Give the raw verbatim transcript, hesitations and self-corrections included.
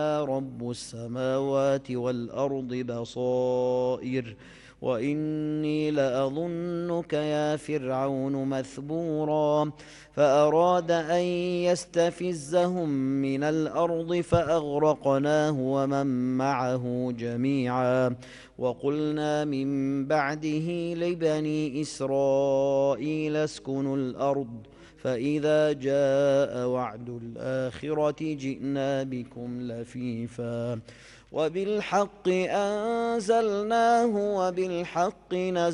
رب السماوات والأرض بصائر وإني لأظنك يا فرعون مثبورا فأراد أن يستفزهم من الأرض فأغرقناه ومن معه جميعا وقلنا من بعده لبني إسرائيل اسكنوا الأرض فإذا جاء وعد الآخرة جئنا بكم لفيفا وبالحق أنزلناه وبالحق نزل